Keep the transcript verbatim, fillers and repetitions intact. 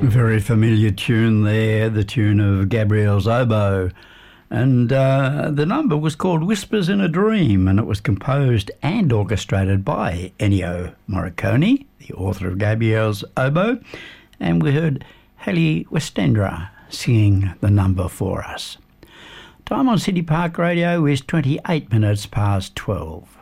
Very familiar tune there, the tune of Gabriel's Oboe. And uh, the number was called Whispers in a Dream, and it was composed and orchestrated by Ennio Morricone, the author of Gabriel's Oboe. And we heard Haley Westendra singing the number for us. Time on City Park Radio is twenty-eight minutes past twelve.